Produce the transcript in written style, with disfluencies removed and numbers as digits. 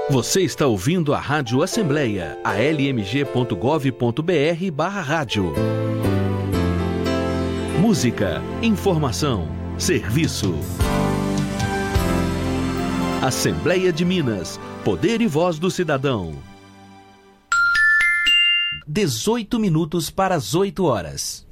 Você está ouvindo a Rádio Assembleia, almg.gov.br/rádio. Música, informação, serviço. Assembleia de Minas, poder e voz do cidadão. 18 minutos para as 8 horas.